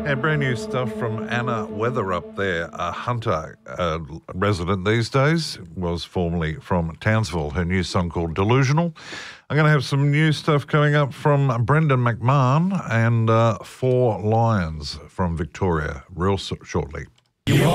Brand new stuff from Anna Weatherup there, a Hunter resident these days, was formerly from Townsville. Her new song called Delusional. I'm going to have some new stuff coming up from Brendan McMahon and Four Lions from Victoria real shortly.